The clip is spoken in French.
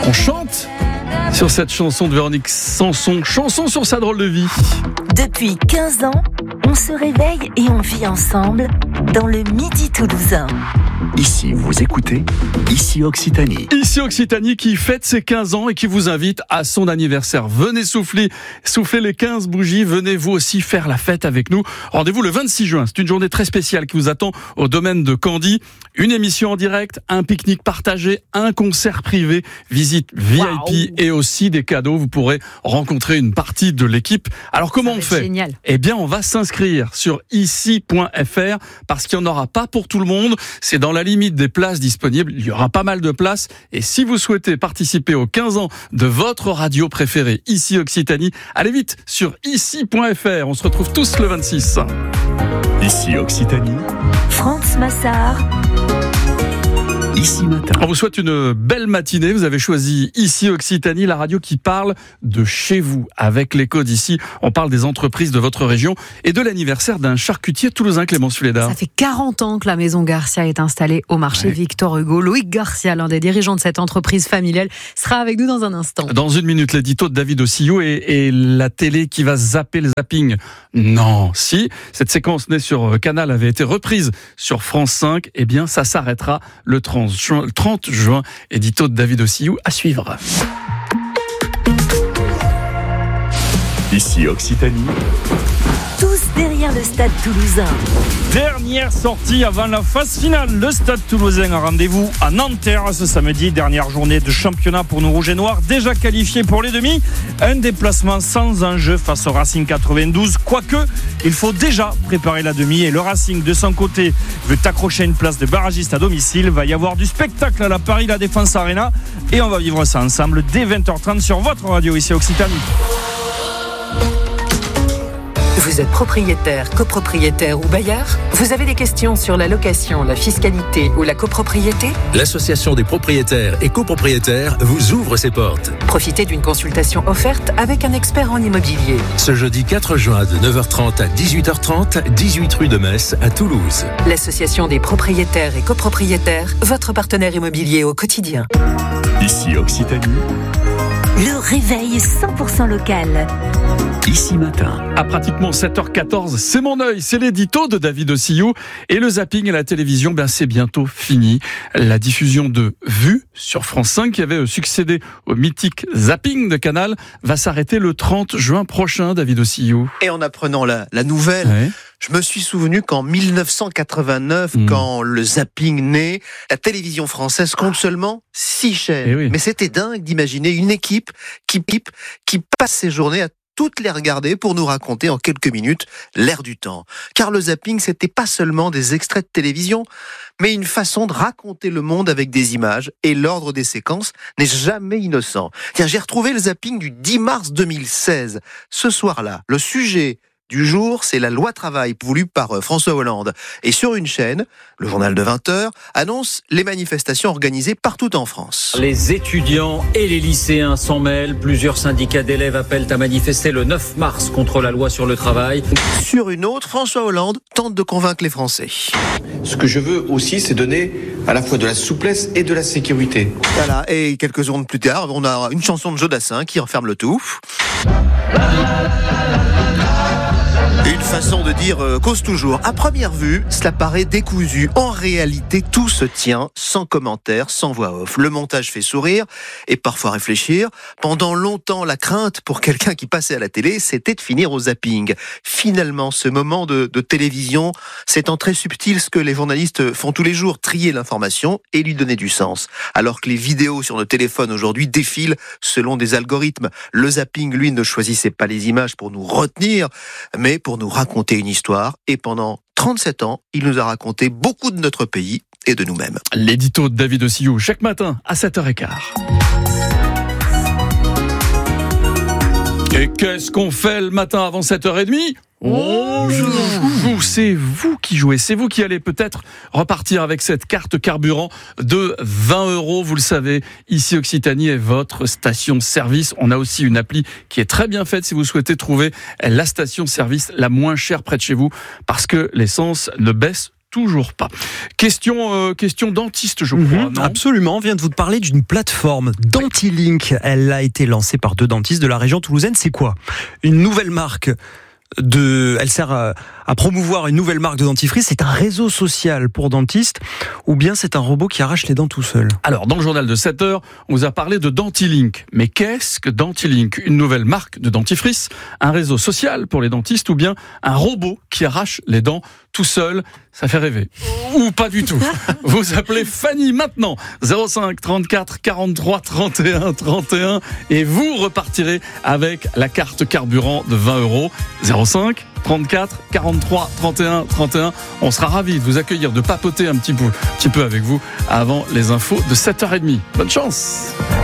On chante sur cette chanson de Véronique Sanson, chanson sur sa drôle de vie. Depuis 15 ans, on se réveille et on vit ensemble dans le Midi toulousain. Ici, vous écoutez Ici Occitanie. Ici Occitanie qui fête ses 15 ans et qui vous invite à son anniversaire. Venez souffler les 15 bougies, venez vous aussi faire la fête avec nous. Rendez-vous le 26 juin, c'est une journée très spéciale qui vous attend au domaine de Candy. Une émission en direct, un pique-nique partagé, un concert privé, visite VIP et aussi des cadeaux. Vous pourrez rencontrer une partie de l'équipe. Alors comment on fait ? Génial. Eh bien, on va s'inscrire sur ici.fr parce qu'il n'y en aura pas pour tout le monde. C'est dans la limite des places disponibles. Il y aura pas mal de places. Et si vous souhaitez participer aux 15 ans de votre radio préférée, Ici Occitanie, allez vite sur ici.fr. On se retrouve tous le 26. Ici Occitanie. France Massard. Ici Matin. On vous souhaite une belle matinée. Vous avez choisi Ici Occitanie, la radio qui parle de chez vous. Avec l'écho d'ici, on parle des entreprises de votre région et de l'anniversaire d'un charcutier toulousain, Clémence Fuléda. Ça fait 40 ans que la maison Garcia est installée au marché Victor Hugo. Loïc Garcia, l'un des dirigeants de cette entreprise familiale, sera avec nous dans un instant. Dans une minute, l'édito de David Ossillou et la télé qui va zapper le zapping. Non, si cette séquence née sur Canal avait été reprise sur France 5, eh bien ça s'arrêtera le 30 juin. Édito de David Ossillou à suivre. Ici Occitanie. Tous derrière le stade toulousain. Dernière sortie avant la phase finale. Le Stade Toulousain a rendez-vous à Nanterre ce samedi. Dernière journée de championnat pour nos Rouges et Noirs, déjà qualifiés pour les demi. Un déplacement sans enjeu face au Racing 92. Quoique, il faut déjà préparer la demi. Et le Racing, de son côté, veut accrocher une place de barragiste à domicile. Va y avoir du spectacle à la Paris La Défense Arena. Et on va vivre ça ensemble dès 20h30 sur votre radio ici Occitanie. Vous êtes propriétaire, copropriétaire ou bailleur ? Vous avez des questions sur la location, la fiscalité ou la copropriété ? L'Association des propriétaires et copropriétaires vous ouvre ses portes. Profitez d'une consultation offerte avec un expert en immobilier. Ce jeudi 4 juin de 9h30 à 18h30, 18 rue de Metz à Toulouse. L'Association des propriétaires et copropriétaires, votre partenaire immobilier au quotidien. Ici Occitanie. Le réveil 100% local. Ici Matin. À pratiquement 7h14, c'est mon œil, c'est l'édito de David Ossillou. Et le zapping à la télévision, c'est bientôt fini. La diffusion de Vue sur France 5, qui avait succédé au mythique zapping de Canal, va s'arrêter le 30 juin prochain, David Ossillou. Et en apprenant la nouvelle, je me suis souvenu qu'en 1989, quand le zapping naît, la télévision française compte seulement 6 chaînes. Oui. Mais c'était dingue d'imaginer une équipe qui passe ses journées à toutes les regarder pour nous raconter en quelques minutes l'air du temps. Car le zapping, c'était pas seulement des extraits de télévision, mais une façon de raconter le monde avec des images, et l'ordre des séquences n'est jamais innocent. Tiens, j'ai retrouvé le zapping du 10 mars 2016. Ce soir-là, le sujet du jour, c'est la loi travail voulue par François Hollande. Et sur une chaîne, le journal de 20h annonce les manifestations organisées partout en France. Les étudiants et les lycéens s'en mêlent. Plusieurs syndicats d'élèves appellent à manifester le 9 mars contre la loi sur le travail. Sur une autre, François Hollande tente de convaincre les Français. Ce que je veux aussi, c'est donner à la fois de la souplesse et de la sécurité. Voilà, et quelques secondes plus tard, on a une chanson de Jodassin qui referme le tout. Une façon de dire cause toujours. À première vue, cela paraît décousu. En réalité, tout se tient sans commentaire, sans voix off. Le montage fait sourire et parfois réfléchir. Pendant longtemps, la crainte pour quelqu'un qui passait à la télé, c'était de finir au zapping. Finalement, ce moment de télévision, c'est en très subtil ce que les journalistes font tous les jours, trier l'information et lui donner du sens. Alors que les vidéos sur nos téléphones aujourd'hui défilent selon des algorithmes. Le zapping, lui, ne choisissait pas les images pour nous retenir, mais pour nous raconter une histoire. Et pendant 37 ans, il nous a raconté beaucoup de notre pays et de nous-mêmes. L'édito de David Ossillou, chaque matin à 7h15. Et qu'est-ce qu'on fait le matin avant 7h30 ? On joue. C'est vous qui jouez, c'est vous qui allez peut-être repartir avec cette carte carburant de 20 €. Vous le savez, Ici Occitanie est votre station-service. On a aussi une appli qui est très bien faite si vous souhaitez trouver la station-service la moins chère près de chez vous, parce que l'essence ne baisse toujours pas. Question dentiste, je crois, non ? Absolument, on vient de vous parler d'une plateforme Dentilink. Elle a été lancée par 2 dentistes de la région toulousaine. C'est quoi ? Une nouvelle marque elle sert à promouvoir une nouvelle marque de dentifrice. C'est un réseau social pour dentistes, ou bien c'est un robot qui arrache les dents tout seul. Alors, dans le journal de 7h, on vous a parlé de Dentilink. Mais qu'est-ce que Dentilink ? Une nouvelle marque de dentifrice, un réseau social pour les dentistes, ou bien un robot qui arrache les dents tout seul ? Ça fait rêver. Ou pas du tout. Vous appelez Fanny maintenant, 05 34 43 31 31, et vous repartirez avec la carte carburant de 20 €. 05 34 43 31 31. On sera ravis de vous accueillir, de papoter un petit peu avec vous avant les infos de 7h30. Bonne chance.